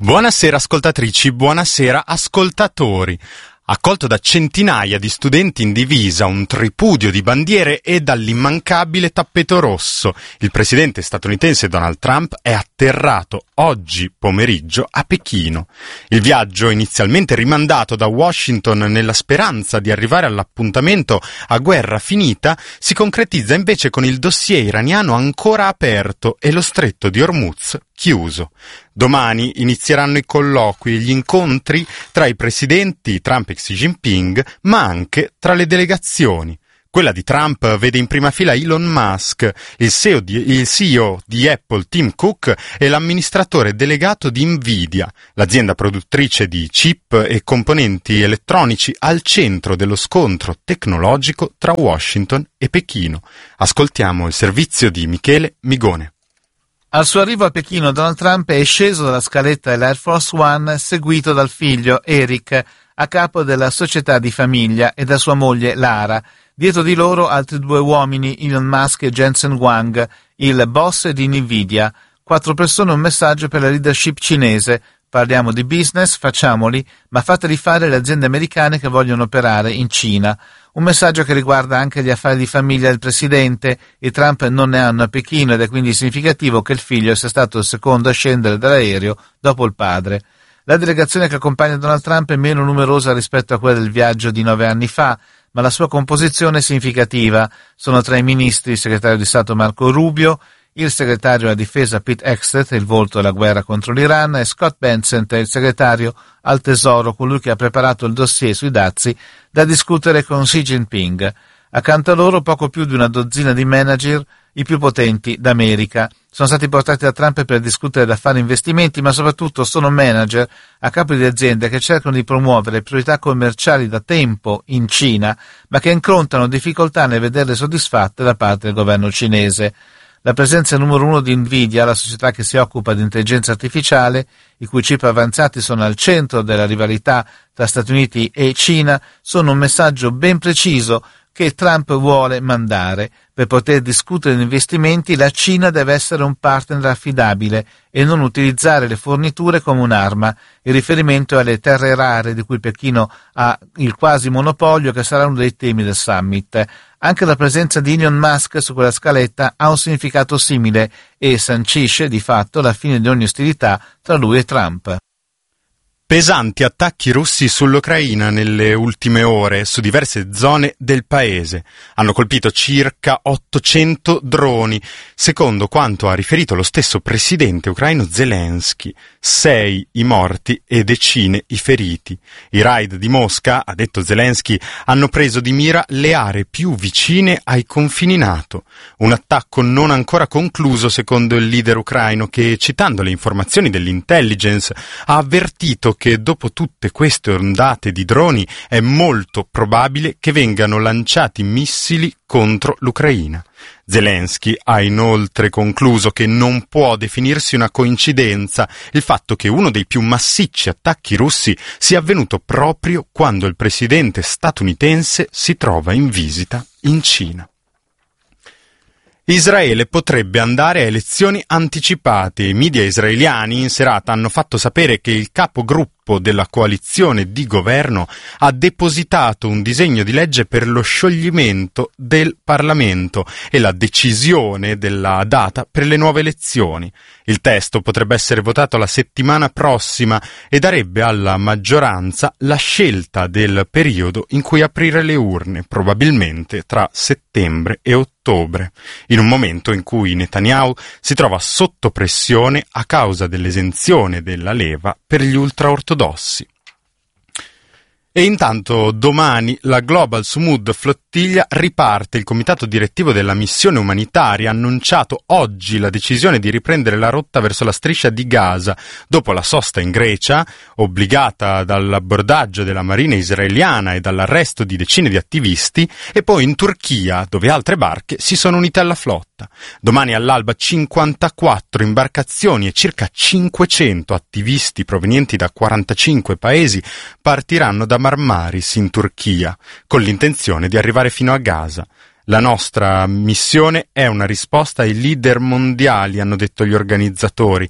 Buonasera ascoltatrici, buonasera ascoltatori. Accolto da centinaia di studenti in divisa, un tripudio di bandiere e dall'immancabile tappeto rosso, il presidente statunitense Donald Trump è atterrato oggi pomeriggio a Pechino. Il viaggio, inizialmente rimandato da Washington nella speranza di arrivare all'appuntamento a guerra finita, si concretizza invece con il dossier iraniano ancora aperto e lo stretto di Hormuz chiuso. Domani inizieranno i colloqui e gli incontri tra i presidenti Trump e Xi Jinping, ma anche tra le delegazioni. Quella di Trump vede in prima fila Elon Musk, il CEO di Apple Tim Cook e l'amministratore delegato di Nvidia, l'azienda produttrice di chip e componenti elettronici al centro dello scontro tecnologico tra Washington e Pechino. Ascoltiamo il servizio di Michele Migone. Al suo arrivo a Pechino, Donald Trump è sceso dalla scaletta dell'Air Force One seguito dal figlio Eric, a capo della società di famiglia, e da sua moglie Lara. Dietro di loro altri due uomini, Elon Musk e Jensen Huang, il boss di Nvidia. 4 persone, un messaggio per la leadership cinese. Parliamo di business, facciamoli, ma fateli fare le aziende americane che vogliono operare in Cina. Un messaggio che riguarda anche gli affari di famiglia del presidente. I Trump non ne hanno a Pechino ed è quindi significativo che il figlio sia stato il secondo a scendere dall'aereo dopo il padre. La delegazione che accompagna Donald Trump è meno numerosa rispetto a quella del viaggio di 9 anni fa, ma la sua composizione è significativa. Sono tra i ministri il segretario di Stato Marco Rubio, il segretario alla difesa Pete Hegseth, il volto della guerra contro l'Iran, e Scott Bessent, il segretario al tesoro, colui che ha preparato il dossier sui dazi da discutere con Xi Jinping. Accanto a loro poco più di una dozzina di manager, i più potenti d'America. Sono stati portati da Trump per discutere da fare investimenti, ma soprattutto sono manager a capo di aziende che cercano di promuovere priorità commerciali da tempo in Cina, ma che incontrano difficoltà nel vederle soddisfatte da parte del governo cinese. La presenza numero 1 di Nvidia, la società che si occupa di intelligenza artificiale, i cui chip avanzati sono al centro della rivalità tra Stati Uniti e Cina, sono un messaggio ben preciso che Trump vuole mandare. Per poter discutere di investimenti, la Cina deve essere un partner affidabile e non utilizzare le forniture come un'arma. Il riferimento è alle terre rare, di cui Pechino ha il quasi monopolio, che sarà uno dei temi del summit. Anche la presenza di Elon Musk su quella scaletta ha un significato simile e sancisce di fatto la fine di ogni ostilità tra lui e Trump. Pesanti attacchi russi sull'Ucraina nelle ultime ore su diverse zone del paese. Hanno colpito circa 800 droni, secondo quanto ha riferito lo stesso presidente ucraino Zelensky. 6 i morti e decine i feriti. I raid di Mosca, ha detto Zelensky, hanno preso di mira le aree più vicine ai confini NATO. Un attacco non ancora concluso, secondo il leader ucraino, che, citando le informazioni dell'intelligence, ha avvertito che dopo tutte queste ondate di droni è molto probabile che vengano lanciati missili contro l'Ucraina. Zelensky ha inoltre concluso che non può definirsi una coincidenza il fatto che uno dei più massicci attacchi russi sia avvenuto proprio quando il presidente statunitense si trova in visita in Cina. Israele potrebbe andare a elezioni anticipate. I media israeliani in serata hanno fatto sapere che il capogruppo della coalizione di governo ha depositato un disegno di legge per lo scioglimento del Parlamento e la decisione della data per le nuove elezioni. Il testo potrebbe essere votato la settimana prossima e darebbe alla maggioranza la scelta del periodo in cui aprire le urne, probabilmente tra settembre e ottobre, in un momento in cui Netanyahu si trova sotto pressione a causa dell'esenzione della leva per gli ultraortodossi. E intanto domani la Global Sumud Flottiglia riparte. Il comitato direttivo della missione umanitaria ha annunciato oggi la decisione di riprendere la rotta verso la striscia di Gaza, dopo la sosta in Grecia, obbligata dall'abbordaggio della marina israeliana e dall'arresto di decine di attivisti, e poi in Turchia, dove altre barche si sono unite alla flotta. Domani all'alba 54 imbarcazioni e circa 500 attivisti provenienti da 45 paesi partiranno da Marmaris in Turchia, con l'intenzione di arrivare fino a Gaza. La nostra missione è una risposta ai leader mondiali, hanno detto gli organizzatori,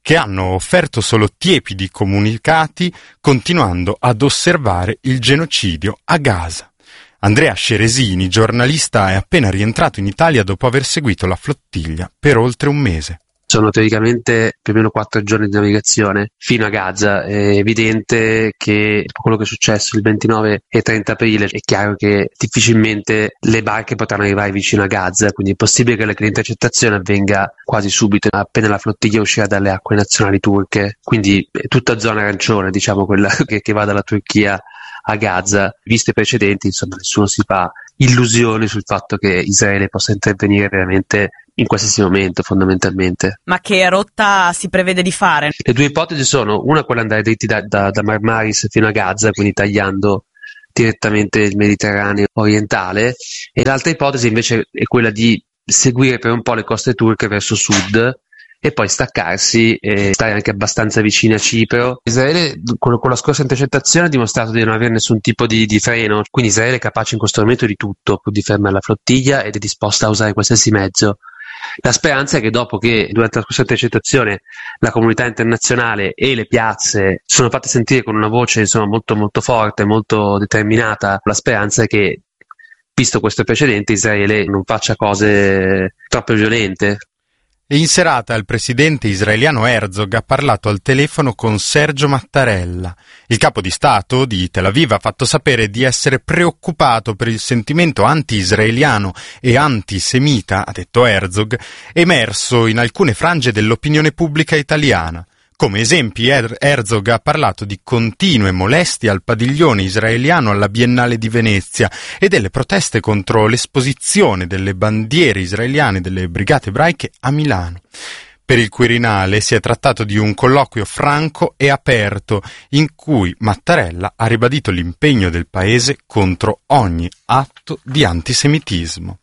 che hanno offerto solo tiepidi comunicati, continuando ad osservare il genocidio a Gaza. Andrea Ceresini, giornalista, è appena rientrato in Italia dopo aver seguito la flottiglia per oltre un mese. Sono teoricamente più o meno 4 giorni di navigazione fino a Gaza. È evidente che quello che è successo il 29 e 30 aprile è chiaro che difficilmente le barche potranno arrivare vicino a Gaza, quindi è possibile che l'intercettazione avvenga quasi subito, appena la flottiglia uscirà dalle acque nazionali turche, quindi è tutta zona arancione, diciamo, quella che va dalla Turchia a Gaza. Visti i precedenti, insomma, nessuno si fa illusioni sul fatto che Israele possa intervenire veramente in qualsiasi momento, fondamentalmente. Ma che rotta si prevede di fare? Le due ipotesi sono: una, quella andare dritti da Marmaris fino a Gaza, quindi tagliando direttamente il Mediterraneo orientale, e l'altra ipotesi invece è quella di seguire per un po' le coste turche verso sud e poi staccarsi e stare anche abbastanza vicini a Cipro. Israele con la scorsa intercettazione ha dimostrato di non avere nessun tipo di freno, quindi Israele è capace in questo momento di tutto pur di fermare la flottiglia ed è disposta a usare qualsiasi mezzo. La speranza è che dopo che durante la scorsa intercettazione la comunità internazionale e le piazze sono fatte sentire con una voce, insomma, molto molto forte, molto determinata, la speranza è che, visto questo precedente, Israele non faccia cose troppo violente. E in serata il presidente israeliano Herzog ha parlato al telefono con Sergio Mattarella. Il capo di Stato di Tel Aviv ha fatto sapere di essere preoccupato per il sentimento anti-israeliano e antisemita, ha detto Herzog, emerso in alcune frange dell'opinione pubblica italiana. Come esempi, Herzog ha parlato di continue molestie al padiglione israeliano alla Biennale di Venezia e delle proteste contro l'esposizione delle bandiere israeliane delle brigate ebraiche a Milano. Per il Quirinale si è trattato di un colloquio franco e aperto in cui Mattarella ha ribadito l'impegno del paese contro ogni atto di antisemitismo.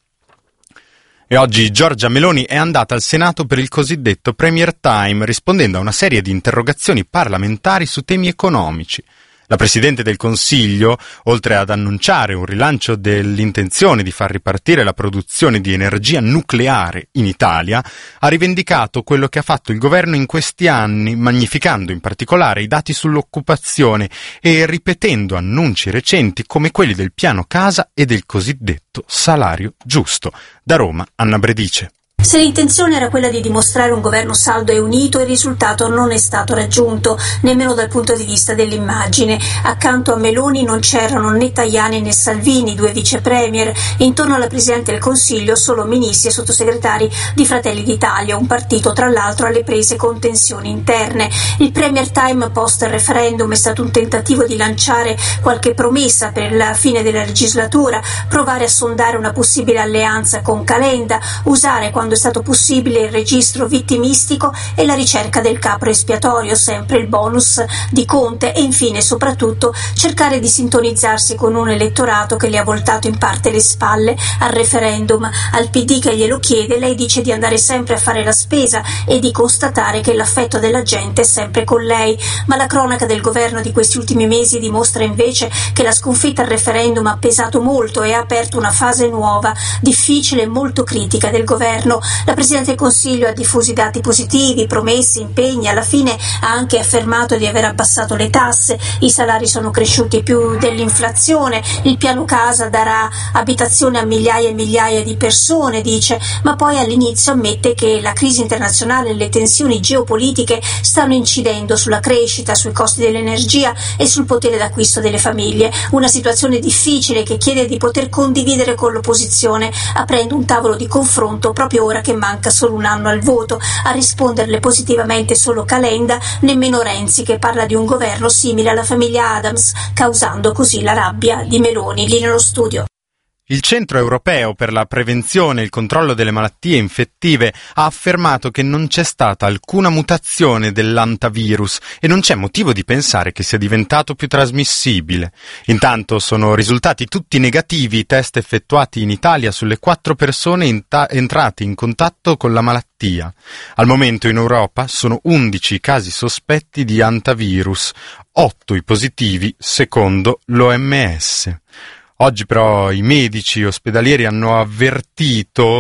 E oggi Giorgia Meloni è andata al Senato per il cosiddetto Premier Time, rispondendo a una serie di interrogazioni parlamentari su temi economici. La Presidente del Consiglio, oltre ad annunciare un rilancio dell'intenzione di far ripartire la produzione di energia nucleare in Italia, ha rivendicato quello che ha fatto il governo in questi anni, magnificando in particolare i dati sull'occupazione e ripetendo annunci recenti come quelli del piano casa e del cosiddetto salario giusto. Da Roma, Anna Bredice. Se l'intenzione era quella di dimostrare un governo saldo e unito, il risultato non è stato raggiunto, nemmeno dal punto di vista dell'immagine. Accanto a Meloni non c'erano né Tajani né Salvini, due vice premier. Intorno alla Presidente del Consiglio solo ministri e sottosegretari di Fratelli d'Italia, un partito tra l'altro alle prese con tensioni interne. Il Premier Time post referendum è stato un tentativo di lanciare qualche promessa per la fine della legislatura, provare a sondare una possibile alleanza con Calenda, usare quando è stato possibile il registro vittimistico e la ricerca del capro espiatorio, sempre il bonus di Conte, e infine soprattutto cercare di sintonizzarsi con un elettorato che le ha voltato in parte le spalle al referendum. Al PD che glielo chiede, lei dice di andare sempre a fare la spesa e di constatare che l'affetto della gente è sempre con lei, ma la cronaca del governo di questi ultimi mesi dimostra invece che la sconfitta al referendum ha pesato molto e ha aperto una fase nuova, difficile e molto critica del governo. La Presidente del Consiglio ha diffuso i dati positivi, promessi, impegni, alla fine ha anche affermato di aver abbassato le tasse, i salari sono cresciuti più dell'inflazione, il piano casa darà abitazione a migliaia e migliaia di persone, dice, ma poi all'inizio ammette che la crisi internazionale e le tensioni geopolitiche stanno incidendo sulla crescita, sui costi dell'energia e sul potere d'acquisto delle famiglie. Una situazione difficile che chiede di poter condividere con l'opposizione, aprendo un tavolo di confronto proprio ora che manca solo un anno al voto. A risponderle positivamente solo Calenda, nemmeno Renzi, che parla di un governo simile alla famiglia Adams, causando così la rabbia di Meloni. Lì nello studio. Il Centro Europeo per la Prevenzione e il Controllo delle Malattie Infettive ha affermato che non c'è stata alcuna mutazione dell'antavirus e non c'è motivo di pensare che sia diventato più trasmissibile. Intanto sono risultati tutti negativi i test effettuati in Italia sulle 4 persone entrate in contatto con la malattia. Al momento in Europa sono 11 i casi sospetti di antavirus, 8 i positivi secondo l'OMS. Oggi però i medici ospedalieri hanno avvertito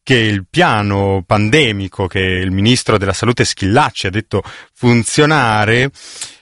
che il piano pandemico che il ministro della salute Schillaci ha detto funzionare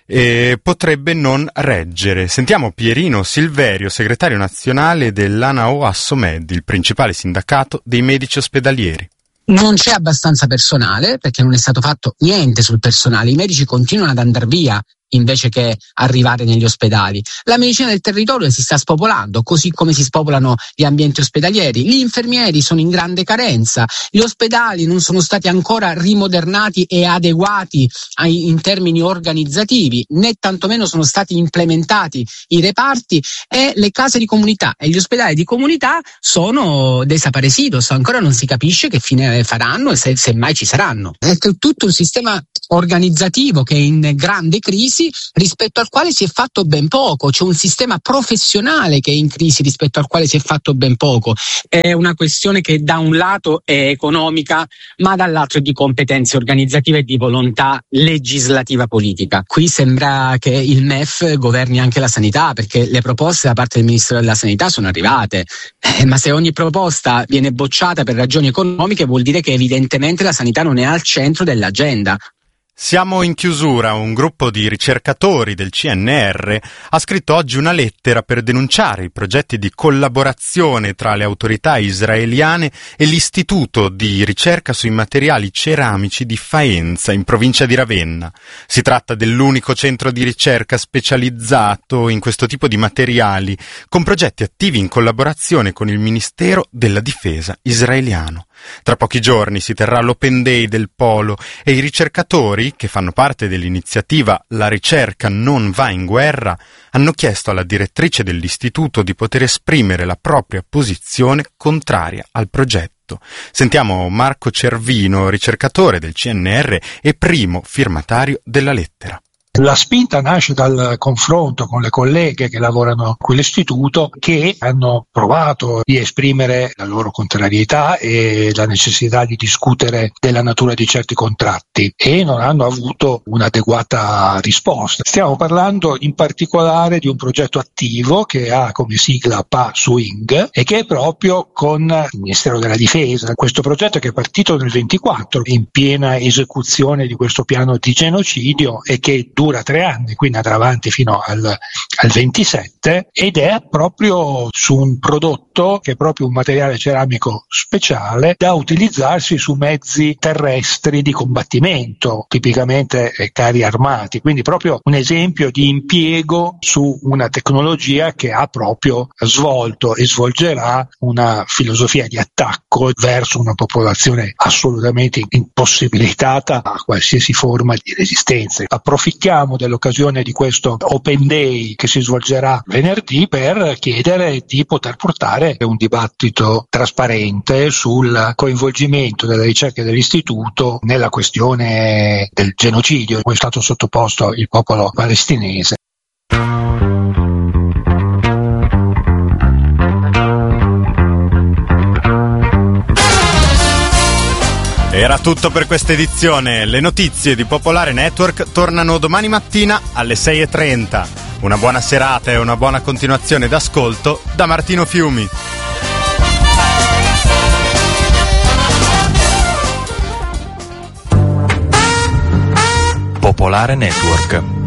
potrebbe non reggere. Sentiamo Pierino Silverio, segretario nazionale dell'ANAO Assomed, il principale sindacato dei medici ospedalieri. Non c'è abbastanza personale perché non è stato fatto niente sul personale, i medici continuano ad andare via invece che arrivare negli ospedali. La medicina del territorio si sta spopolando, così come si spopolano gli ambienti ospedalieri. Gli infermieri sono in grande carenza, gli ospedali non sono stati ancora rimodernati e adeguati in termini organizzativi, né tantomeno sono stati implementati i reparti, e le case di comunità e gli ospedali di comunità sono desaparecidos, ancora non si capisce che fine faranno e se mai ci saranno. È tutto un sistema organizzativo che è in grande crisi, rispetto al quale si è fatto ben poco. C'è un sistema professionale che è in crisi rispetto al quale si è fatto ben poco. È una questione che da un lato è economica, ma dall'altro è di competenze organizzative e di volontà legislativa politica. Qui sembra che il MEF governi anche la sanità, perché le proposte da parte del Ministero della Sanità sono arrivate, ma se ogni proposta viene bocciata per ragioni economiche vuol dire che evidentemente la sanità non è al centro dell'agenda. Siamo in chiusura. Un gruppo di ricercatori del CNR ha scritto oggi una lettera per denunciare i progetti di collaborazione tra le autorità israeliane e l'Istituto di ricerca sui materiali ceramici di Faenza, in provincia di Ravenna. Si tratta dell'unico centro di ricerca specializzato in questo tipo di materiali, con progetti attivi in collaborazione con il Ministero della Difesa israeliano. Tra pochi giorni si terrà l'Open Day del Polo e i ricercatori, che fanno parte dell'iniziativa La ricerca non va in guerra, hanno chiesto alla direttrice dell'istituto di poter esprimere la propria posizione contraria al progetto. Sentiamo Marco Cervino, ricercatore del CNR e primo firmatario della lettera. La spinta nasce dal confronto con le colleghe che lavorano a quell'istituto, che hanno provato di esprimere la loro contrarietà e la necessità di discutere della natura di certi contratti e non hanno avuto un'adeguata risposta. Stiamo parlando in particolare di un progetto attivo che ha come sigla PA-SWING e che è proprio con il Ministero della Difesa. Questo progetto che è partito nel 24 in piena esecuzione di questo piano di genocidio e che dura 3 anni, quindi andrà avanti fino al 27, ed è proprio su un prodotto che è proprio un materiale ceramico speciale da utilizzarsi su mezzi terrestri di combattimento, tipicamente carri armati, quindi proprio un esempio di impiego su una tecnologia che ha proprio svolto e svolgerà una filosofia di attacco verso una popolazione assolutamente impossibilitata a qualsiasi forma di resistenza. Approfittiamo dell'occasione di questo Open Day che si svolgerà venerdì per chiedere di poter portare un dibattito trasparente sul coinvolgimento delle ricerche dell'istituto nella questione del genocidio cui è stato sottoposto il popolo palestinese. Era tutto per questa edizione. Le notizie di Popolare Network tornano domani mattina alle 6:30. Una buona serata e una buona continuazione d'ascolto da Martino Fiumi. Popolare Network.